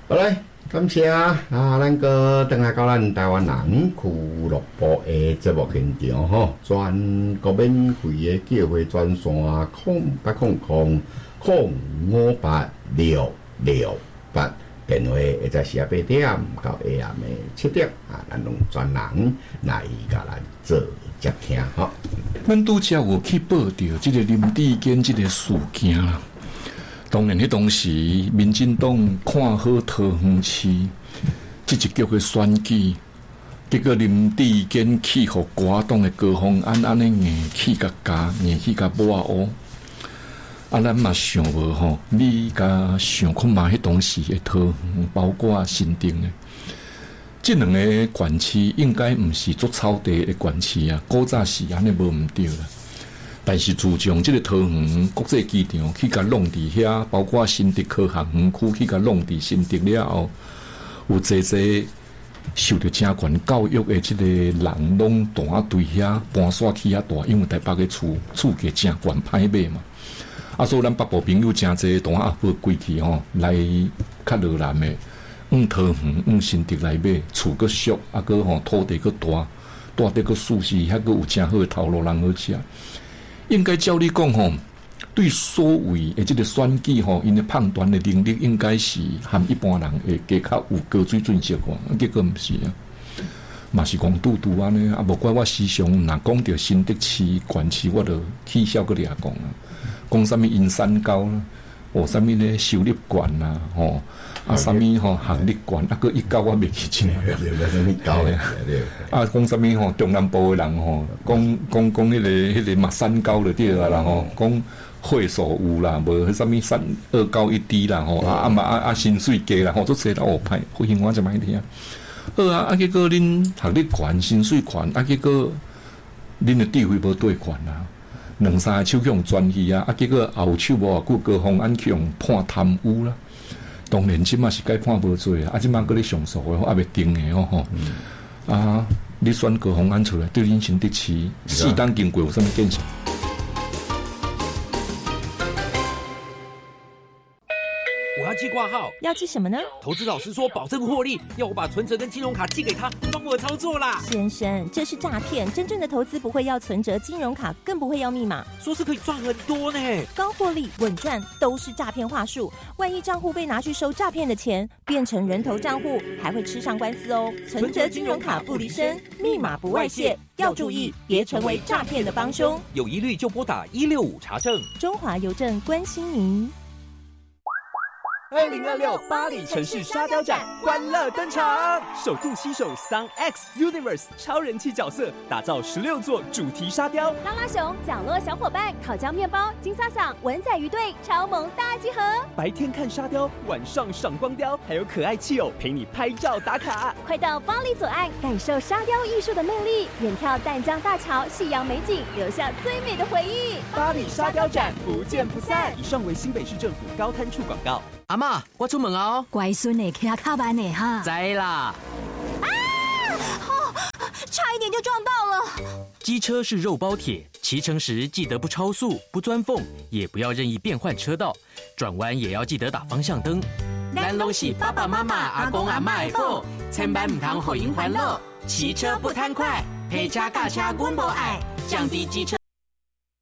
好嘞，感谢咱个等下到咱台湾人俱乐部的节目现场吼，全国免费的叫货专线0800-058-668，电话会在下8点到下暗的7点咱用专人来甲咱做接听吼。 阮拄则有去报道这个林志坚这个事件啦。当然，迄当时民进党看好桃园市这一局的选举，结果林志坚去互国党的高虹安安尼硬去甲加，硬去甲抹黑。咱嘛想无吼，你甲想看嘛，迄当时的桃园，包括新店的，这两个县市应该毋是做草地的县市啊，古早是安尼无毋对啦。但是自从这个桃园国际机场去甲弄伫遐，包括新竹科学园区去甲弄伫新竹了后，有济受到正悬教育的这个人拢大对遐搬徙去遐大，因为台北的厝价正悬歹买嘛。所以咱北部朋友真济大阿婆归去吼，来较热南的，桃园新竹来买厝个俗，个吼土地个大得个舒适，还个有正好的头路人好食。应该照你讲吼，对所谓的这个选举吼，因的判断的能力应该是和一般人会加较有高水准些个，结果毋是啊，嘛是讲拄安尼，无怪我时常若讲到新竹市、县市，我就起笑个掠讲啊，讲啥物因山高啦，啥物咧收入悬啦，啥物学历悬，个一高我袂去真，高诶，讲啥物中南部诶人讲迄个嘛山高就对啦讲会所有啦，无啥物山2高1低啦薪水低啦做侪都歹，好兴我就歹听。好结果恁学历悬，薪水悬，结果恁诶地位无对悬啦。2-3个手去用专去结果后手无久高虹安去用判贪污啦。当然，即马是该判无罪即马搁咧上诉的，还袂定的你选高虹安出来，对恁新竹市4档经过有啥物建设？ 我要寄挂号， 要寄什么呢？ 投资老师说保证获利，要我把存折跟金融卡寄给他，帮我操作啦。 先生，这是诈骗，真正的投资不会要存折、金融卡，更不会要密码。 说是可以赚很多呢， 高获利、稳赚都是诈骗话术。万一账户被拿去收诈骗的钱，变成人头账户，还会吃上官司哦。存折、金融卡不离身，密码不外泄，要注意，别成为诈骗的帮凶。 有疑虑就拨打165查证。 中华邮政关心您。 2026巴黎城市沙雕展欢乐登场，首度携手 Sun X Universe 超人气角色，打造16座主题沙雕， 拉拉熊、角落小伙伴、烤焦面包、金萨桑、文仔鱼队超萌大集合。 白天看沙雕，晚上赏光雕，还有可爱气友陪你拍照打卡。 快到巴黎左岸感受沙雕艺术的魅力，远眺淡江大桥、夕阳美景，留下最美的回忆。 巴黎沙雕展不见不散。以上为新北市政府高滩处广告。阿嬷，我出门哦。 乖孙呢，骑较慢呢哈。 知啦。 差一点就撞到了。 机车是肉包铁，骑乘时记得不超速、不钻缝，也不要任意变换车道，转弯也要记得打方向灯。 咱拢是爸爸妈妈、阿公阿嬷的宝，千万唔通互因烦恼。骑车不贪快，陪车驾车阮无爱，降低机车